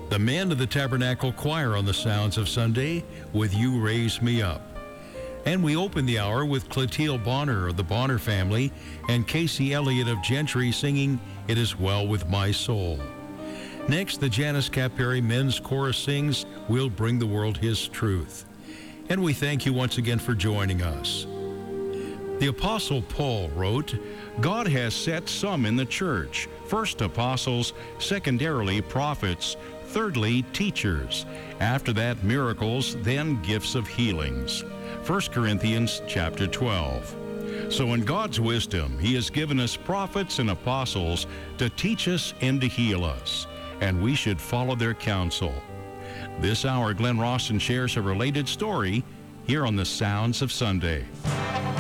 The men of the Tabernacle Choir on the Sounds of Sunday with You Raise Me Up. And we open the hour with Clotilde Bonner of the Bonner family and Casey Elliott of Gentry singing It Is Well With My Soul. Next, the Janice Capperry Men's Chorus sings We'll Bring the World His Truth. And we thank you once again for joining us. The Apostle Paul wrote, God has set some in the church, first apostles, secondarily prophets, thirdly teachers, after that miracles, then gifts of healings. 1 Corinthians chapter 12. So in God's wisdom, he has given us prophets and apostles to teach us and to heal us, and we should follow their counsel. This hour, Glenn Rawson shares a related story here on the Sounds of Sunday.